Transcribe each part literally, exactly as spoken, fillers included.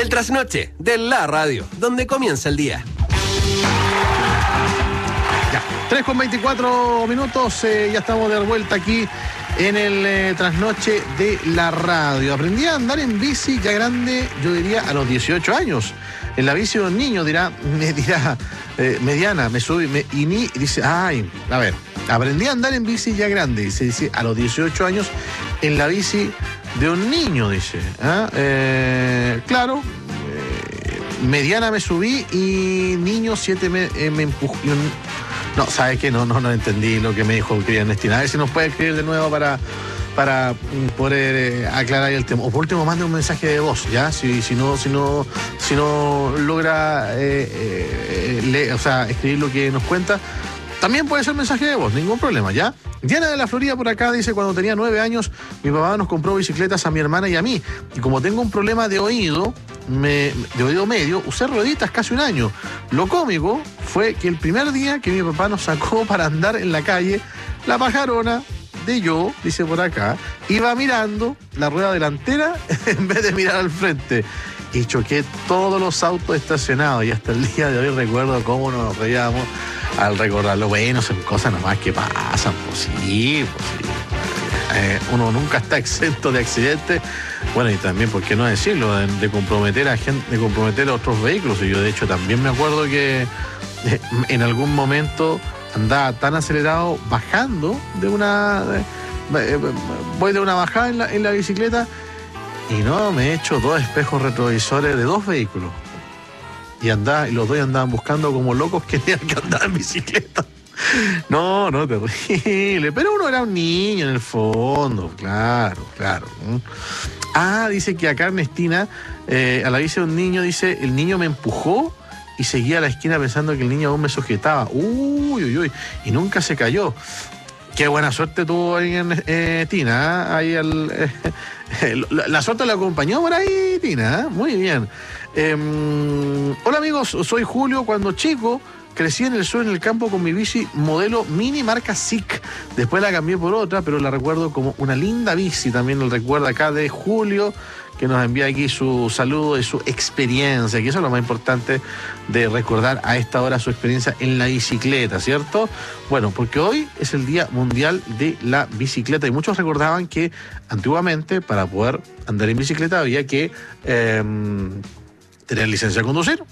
trasnoche de la radio, donde comienza el día. Ya, tres con veinticuatro minutos, eh, ya estamos de vuelta aquí en el eh, trasnoche de la radio. Aprendí a andar en bici ya grande, yo diría a los dieciocho años. En la bici de un niño dirá, me dirá, eh, mediana, me subí, me, y ni, dice, ay, a ver, aprendí a andar en bici ya grande, dice, dice a los dieciocho años, en la bici de un niño, dice. ¿Ah? Eh, claro, eh, mediana me subí y niño siete me, eh, me empujó. No, ¿sabes qué? No, no, no entendí lo que me dijo querida Ernestina. A ver si nos puede escribir de nuevo para, para poder eh, aclarar el tema. O por último, mande un mensaje de voz, ¿ya? Si, si no, si no, si no logra eh, eh, leer, o sea, escribir lo que nos cuenta, también puede ser mensaje de voz, ningún problema, ¿ya? Diana de la Florida por acá dice, cuando tenía nueve años, mi papá nos compró bicicletas a mi hermana y a mí. Y como tengo un problema de oído, me, de oído medio, usé rueditas casi un año. Lo cómico fue que el primer día que mi papá nos sacó para andar en la calle, la pajarona de yo, dice por acá, iba mirando la rueda delantera en vez de mirar al frente. Y choqué todos los autos estacionados. Y hasta el día de hoy recuerdo cómo nos reíamos al recordarlo. Bueno, son cosas nomás que pasan, pues sí, pues sí. Eh, uno nunca está exento de accidentes. Bueno, y también, ¿por qué no decirlo? De, de comprometer a gente, de comprometer a otros vehículos. Y yo, de hecho, también me acuerdo que eh, en algún momento andaba tan acelerado bajando de una. De, eh, voy de una bajada en la, en la bicicleta. Y no, me he hecho dos espejos retrovisores de dos vehículos. Y andaba, y los dos andaban buscando como locos que tenían que andar en bicicleta. No, no, terrible. Pero uno era un niño en el fondo, claro, claro. Ah, dice que acá Ernestina, eh, a la bici de un niño, dice, el niño me empujó y seguía a la esquina pensando que el niño aún me sujetaba. Uy, uy, uy. Y nunca se cayó. Qué buena suerte tuvo ahí en eh, Tina, ¿eh? Ahí el, eh, la, la suerte la acompañó por ahí, Tina, ¿eh? Muy bien. Eh, hola amigos, soy Julio. Cuando chico crecí en el sur, en el campo, con mi bici modelo mini marca S I C. Después la cambié por otra, pero la recuerdo como una linda bici. También lo recuerdo acá de Julio, que nos envía aquí su saludo y su experiencia, que eso es lo más importante de recordar a esta hora su experiencia en la bicicleta, ¿cierto? Bueno, porque hoy es el Día Mundial de la Bicicleta y muchos recordaban que antiguamente para poder andar en bicicleta había que eh, tener licencia de conducir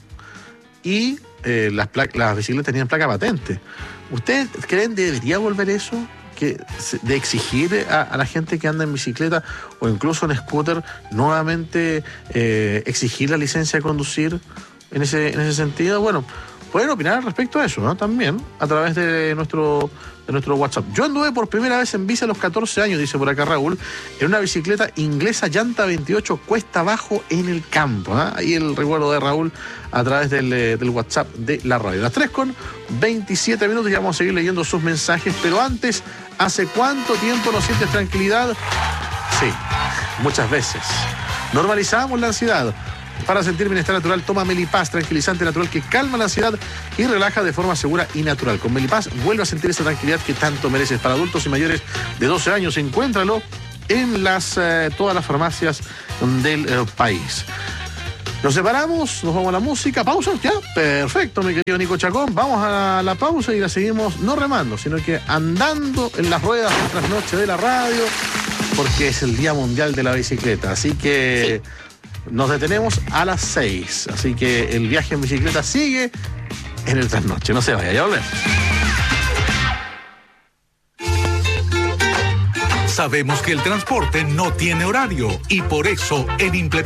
y eh, las, las bicicletas tenían placa patente. ¿Ustedes creen que debería volver eso? Que de exigir a, a la gente que anda en bicicleta o incluso en scooter nuevamente eh, exigir la licencia de conducir en ese, en ese sentido. Bueno, pueden opinar al respecto de eso, ¿no? También a través de nuestro, de nuestro WhatsApp. Yo anduve por primera vez en bici a los catorce años, dice por acá Raúl, en una bicicleta inglesa llanta veintiocho cuesta abajo en el campo, ¿eh? Ahí el recuerdo de Raúl a través del, del WhatsApp de la radio. Las tres con veintisiete minutos y vamos a seguir leyendo sus mensajes, pero antes, ¿hace cuánto tiempo no sientes tranquilidad? Sí, muchas veces. Normalizamos la ansiedad. Para sentir bienestar natural, toma Melipaz, tranquilizante natural que calma la ansiedad y relaja de forma segura y natural. Con Melipaz vuelve a sentir esa tranquilidad que tanto mereces. Para adultos y mayores de doce años, encuéntralo en las eh, todas las farmacias del eh, país. Nos separamos, nos vamos a la música. ¿Pausa? ¿Ya? Perfecto, mi querido Nico Chacón. Vamos a la pausa y la seguimos no remando, sino que andando en las ruedas de trasnoche de la radio, porque es el Día Mundial de la Bicicleta. Así que sí, nos detenemos a las seis. Así que el viaje en bicicleta sigue en el trasnoche. No se vaya, ya volvemos. Sabemos que el transporte no tiene horario y por eso en Implementación